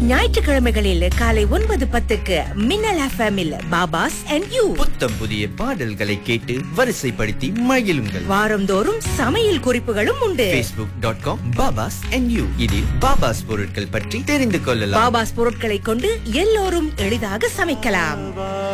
ஞாயிற்றுக்கிழமைகளில் காலை 9:10க்கு மின்னல் எஃப்எம்மில் பாபாஸ் அண்ட் யூ. புத்தம் புதிய பாடல்களை கேட்டு வரிசைப்படுத்தி மகிழுங்கள். வாரந்தோறும் சமையல் குறிப்புகளும் உண்டு. facebook.com பாபாஸ் அண்ட் யூ. இதில் பாபாஸ் பொருட்கள் பற்றி தெரிந்து கொள்ளலாம். பாபாஸ் பொருட்களை கொண்டு எல்லோரும் எளிதாக சமைக்கலாம்.